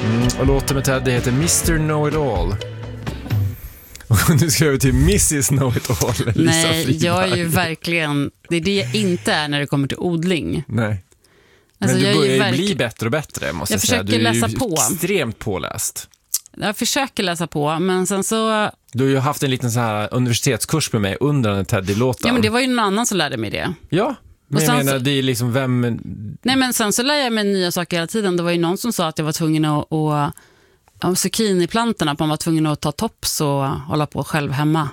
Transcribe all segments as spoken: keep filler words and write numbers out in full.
Mm, och låten med Ted, det heter mister Know-It-All. Och nu ska jag över till missus Know-It-All, Lisa Nej, Friberg. jag är ju verkligen... Det är det jag inte är när det kommer till odling. Nej. Alltså, Men du jag är börjar ju verk... bli bättre och bättre, måste jag, jag säga. Du är läsa ju på. extremt påläst. Jag försöker läsa på, men sen så... Du har ju haft en liten så här universitetskurs med mig under den Teddy-låten. Ja, men det var ju någon annan som lärde mig det. Ja, men jag menar, så... det är liksom vem... Nej, men sen så lär jag mig nya saker hela tiden. Det var ju någon som sa att jag var tvungen att... att om zucchiniplantorna, att man var tvungen att ta tops och hålla på själv hemma.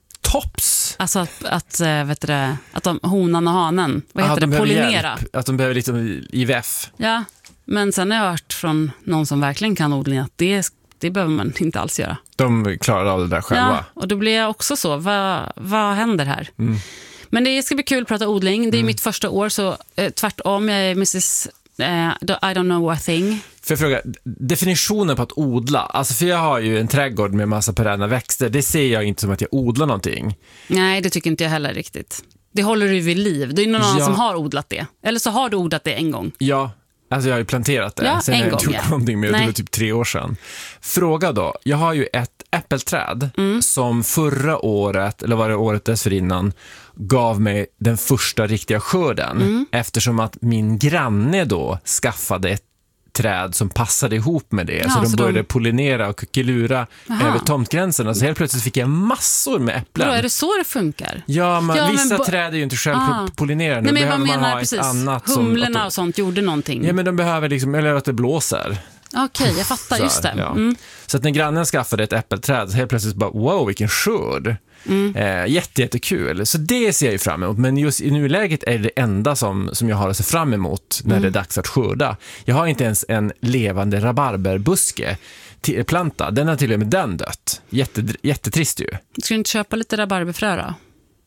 Tops? Alltså att, att, vet du det, att de, honan och hanen, vad heter ah, det, pollinera. Hjälp. Att de behöver liksom I V F. Ja, men sen har jag hört från någon som verkligen kan odling att det, det behöver man inte alls göra. De klarar av det där själva. Ja, och då blir jag också så, vad, vad händer här? Mm. Men det ska bli kul att prata odling. Det är mm. mitt första år, så eh, tvärtom, jag är missus Eh, I don't know a thing. För jag fråga, definitionen på att odla, alltså för jag har ju en trädgård med massa perenna växter, det ser jag inte som att jag odlar någonting. Nej, det tycker inte jag heller riktigt. Det håller du vid liv. Det är någon ja. annan som har odlat det. Eller så har du odlat det en gång. Ja, alltså jag har ju planterat det. Ja, sen en har jag gång, inte gjort ja. någonting med det, Nej. det var typ tre år sedan. Fråga då, jag har ju ett äppelträd mm. som förra året, eller var det året dessförinnan, gav mig den första riktiga skörden. Mm. Eftersom att min granne då skaffade ett träd som passade ihop med det. Ja, så de så började de... pollinera och kuckelura över tomtgränserna. Så helt plötsligt fick jag massor med äpplen. Då är det så det funkar? Ja, men ja, vissa men bo... träd är ju inte självpollinerande. Nej, men behöver vad menar man ha precis? Ett annat Humlorna som, och sånt gjorde någonting. Ja, men de behöver liksom, eller att det blåser. Okej, okay, jag fattar, just det. Ja. Mm. Så att när grannen skaffade ett äppelträd så helt plötsligt bara, wow, vilken skörd. Mm. Eh, jätte, jättekul. Så det ser jag ju fram emot. Men just i nuläget är det enda som, som jag har att se fram emot när mm. det är dags att skörda. Jag har inte ens en levande rabarberbuske till, planta. Den har till och med den dött. Jätte, jättetrist ju. Ska du inte köpa lite rabarberfrö då?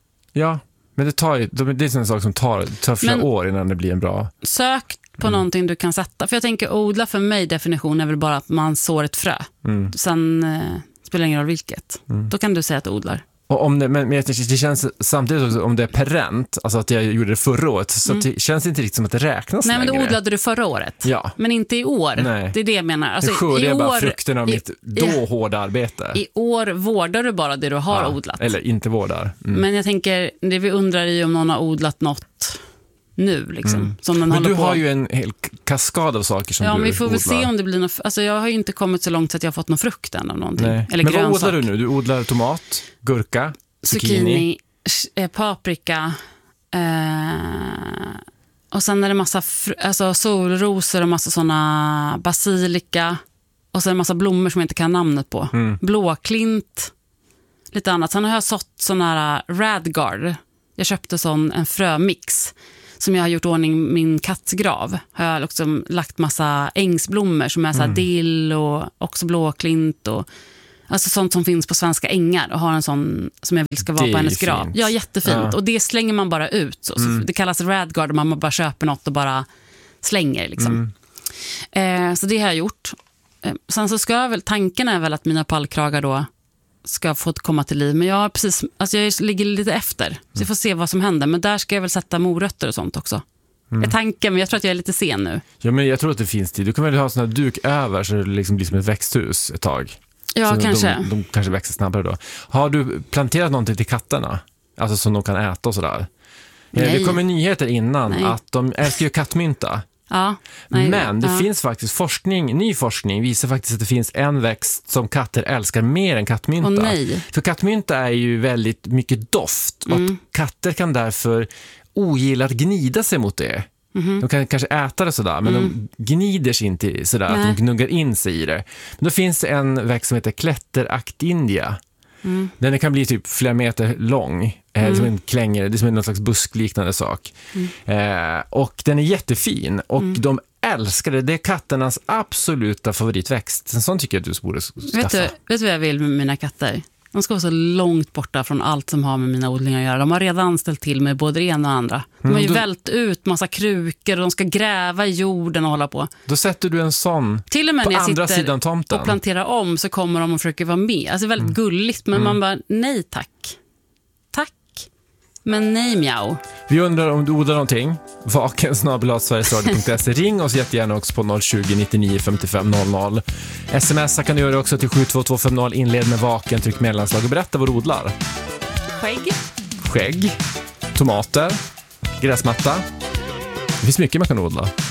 Ja, men det, tar ju, det är en sak som tar, tar flera men, år innan det blir en bra... Sök på mm. någonting du kan sätta. För jag tänker, odla för mig definition är väl bara att man sår ett frö. Mm. Sen eh, spelar ingen roll vilket. Mm. Då kan du säga att du odlar. Och om det, men det känns samtidigt också, om det är perent, alltså att jag gjorde det förra året, så mm. det känns inte riktigt som att det räknas Nej, längre. men då odlade du förra året. Ja. Men inte i år. Nej. Det är det jag menar. Alltså, det skördar jag bara år, frukten av i, mitt då i, hårda arbete. I år vårdar du bara det du har ja, odlat. Eller inte vårdar. Mm. Men jag tänker, det vi undrar är om någon har odlat något nu liksom. Mm. Som den men du på. har ju en hel kaskad av saker som ja, du men vi får odlar. väl se om det blir något. Alltså jag har ju inte kommit så långt så att jag har fått någon frukt än av någonting. Nej. Eller men grönsak. vad odlar du nu? Du odlar tomat, gurka, zucchini, zucchini paprika eh, och sen är det massa fr- alltså solrosor och massa såna basilika och sen en massa blommor som jag inte kan namnet på. Mm. Blåklint, lite annat. Sen har jag sått sån här radgard. Jag köpte sån en frömix som jag har gjort ordning min kattgrav. Har jag liksom lagt massa ängsblommor som är så här mm. dill och också blåklint och alltså sånt som finns på svenska ängar och har en sån som jag vill ska vara på hennes grav. Fint. Ja, jättefint. Ja. Och det slänger man bara ut. Så. Mm. Det kallas radgard och man bara köper något och bara slänger liksom. Mm. Eh, så det har jag gjort. Eh, sen så ska jag väl, tanken är väl att mina pallkragar då ska få komma till liv. Men jag, precis, alltså jag ligger lite efter. Så jag får se vad som händer. Men där ska jag väl sätta morötter och sånt också. Mm. Jag tanken, men jag tror att jag är lite sen nu. Ja, men jag tror att det finns tid. Du kan väl ha sån här duk över så det liksom blir som ett växthus ett tag. Ja, så kanske. De, de kanske växer snabbare då. Har du planterat någonting till katterna? Alltså som de kan äta och sådär? Nej. Det kommer nyheter innan nej. Att de älskar ju kattmynta. Ja, nej, men det ja. finns faktiskt forskning, ny forskning visar faktiskt att det finns en växt som katter älskar mer än kattmynta. Oh, nej. För kattmynta är ju väldigt mycket doft och mm. katter kan därför ogilla att gnida sig mot det. Mm-hmm. De kan kanske äta det sådär, men mm. de gnider sig inte sådär nej. Att de gnuggar in sig i det. Men då finns det en växt som heter klätteraktindia. Mm. Den kan bli typ flera meter lång. Mm. Som en klängare, det är som en slags buskliknande sak. Mm. Eh, och den är jättefin. Och mm. de älskar det. Det är katternas absoluta favoritväxt. En sån tycker jag att du borde skaffa. Vet du, vet du vad jag vill med mina katter? De ska vara så långt borta från allt som har med mina odlingar att göra. De har redan ställt till med både det ena och andra. De har ju mm, då, vält ut massa krukor och de ska gräva i jorden och hålla på. Då sätter du en sån till och med på när jag andra sidan tomten och planterar om så kommer de och försöker vara med. Alltså väldigt mm. gulligt, men mm. man bara, nej tack. Tack. Men nej, mjau. Vi undrar om du odlar någonting. Vaken snabel-a sverigesradio punkt se. Ring oss jättegärna också på noll tjugo, nittionio, femtiofem noll noll. Smsa kan du göra också till sju två två fem noll. Inled med vaken, tryck mellanslag och berätta vad du odlar. Skägg. Skägg. Tomater. Gräsmatta. Det finns mycket man kan odla.